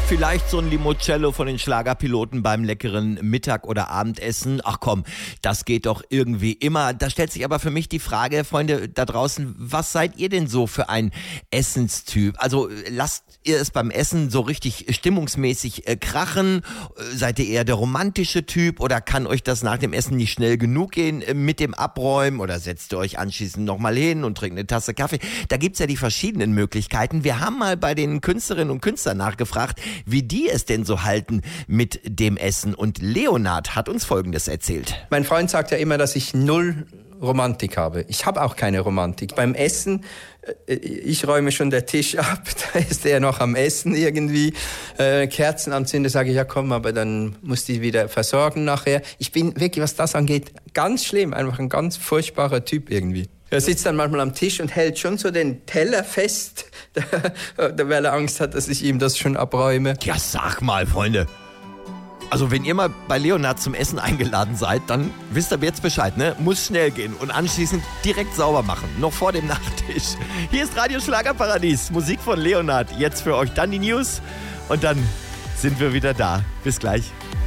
Vielleicht so ein Limoncello von den Schlagerpiloten beim leckeren Mittag- oder Abendessen. Ach komm, das geht doch irgendwie immer. Da stellt sich aber für mich die Frage, Freunde da draußen, was seid ihr denn so für ein Essenstyp? Also lasst ihr es beim Essen so richtig stimmungsmäßig krachen? Seid ihr eher der romantische Typ oder kann euch das nach dem Essen nicht schnell genug gehen mit dem Abräumen? Oder setzt ihr euch anschließend nochmal hin und trinkt eine Tasse Kaffee? Da gibt's ja die verschiedenen Möglichkeiten. Wir haben mal bei den Künstlerinnen und Künstlern nachgefragt, wie die es denn so halten mit dem Essen. Und Leonard hat uns Folgendes erzählt. Mein Freund sagt ja immer, dass ich null Romantik habe. Ich habe auch keine Romantik. Beim Essen, ich räume schon den Tisch ab, da ist er noch am Essen irgendwie. Kerzen anzünden, sage ich, ja komm, aber dann muss die wieder versorgen nachher. Ich bin wirklich, was das angeht, ganz schlimm. Einfach ein ganz furchtbarer Typ irgendwie. Er sitzt dann manchmal am Tisch und hält schon so den Teller fest, weil er Angst hat, dass ich ihm das schon abräume. Ja, sag mal, Freunde. Also wenn ihr mal bei Leonard zum Essen eingeladen seid, dann wisst ihr jetzt Bescheid, ne? Muss schnell gehen und anschließend direkt sauber machen, noch vor dem Nachtisch. Hier ist Radio Schlagerparadies, Musik von Leonard. Jetzt für euch dann die News und dann sind wir wieder da. Bis gleich.